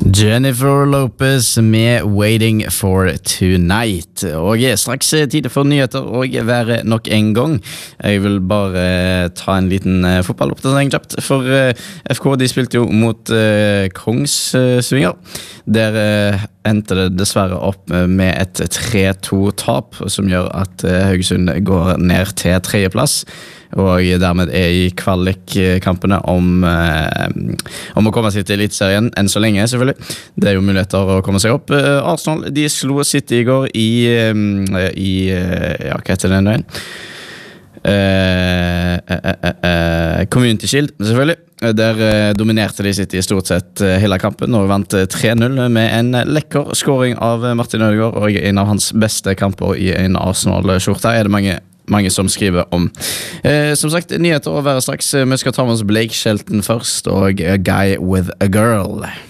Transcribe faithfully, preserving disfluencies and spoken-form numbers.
Jennifer Lopez med Waiting for Tonight. Og straks tid for nyheter og være nok en gang. Jeg vil bare ta en liten fotballoppdatering kjapt. For F K de spilte jo mot uh, Kongsvinger. Der uh, endte det dessverre opp med et tre to-tap, som gjør at uh, Haugesund går ned til tredjeplass. Og dermed er i kvalikkampene om, eh, om å komme seg til eliteserien enn så lenge, selvfølgelig. Det er jo muligheter å komme seg opp. Eh, Arsenal, de slo City i går i, eh, i ja, hva heter det nå igjen? Eh, eh, eh, eh, Community Shield, selvfølgelig. Der eh, dominerte de City i stort sett eh, hele kampen og vant tre null med en lekker scoring av Martin Ødegaard og en av hans beste kamper i en Arsenal-skjorte. Er det mange Mange som skriver om. Eh, som sagt, nyheter å være straks. Vi skal ta med oss Blake Shelton først, og A Guy with a Girl.